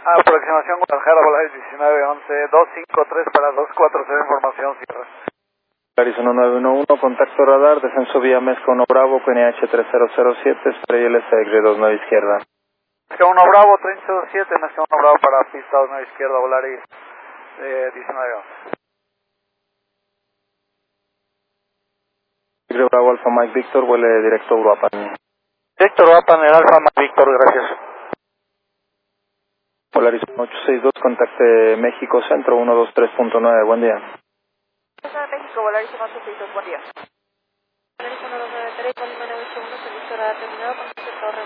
Aproximación Guadalajara, Volaris 1911, 253 para 240, información, cierra. Volaris 1911, contacto radar, descenso vía Mezca 1 Bravo, QNH 3007, spray LSX 29 izquierda. Mezca 1 Bravo, 307, Mezca 1 Bravo para pista 29 izquierda, Volaris 1911. Bravo Alfa Mike Victor, vuele directo a Uruapan. Directo Uruapan, el Alfa Mike Victor, gracias. Volaris 862, contacte México Centro 123.9, buen día. México, Volaris 862, buen día. Volaris 1293, Colima 981, servicio radar terminado, contacto Torre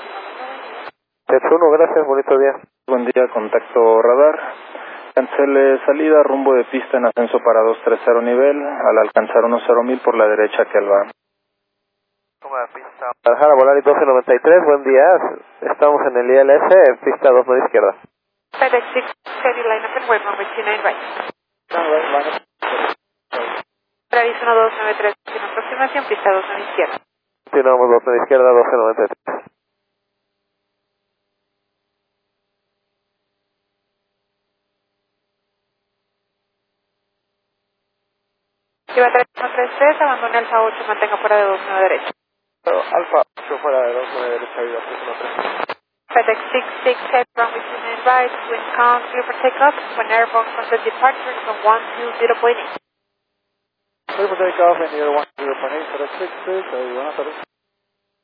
1 gracias, bonito día. Buen día, contacto radar. Cancele salida, rumbo de pista en ascenso para 230 nivel, al alcanzar 10.000 por la derecha que va. Rumbo de pista. Guadalajara, Volaris 1293, buen día. Estamos en el ILS, pista 29 izquierda. FedEx 6, steady line up and wait number 29 right. Volaris 1293, en aproximación, pista 29 izquierda. Continuamos 29 izquierda, 1293. Lleva 3133, abandone Alfa 8, mantenga fuera de 29 derecha. Alfa 8 fuera de 29 derecha, vida 313. FedEx 66, head runway 29 right, wind calm, clear for takeoff, when airbox from the departure from 120.8. Clear for takeoff en nivel 10.8, FedEx 66, buenas tardes.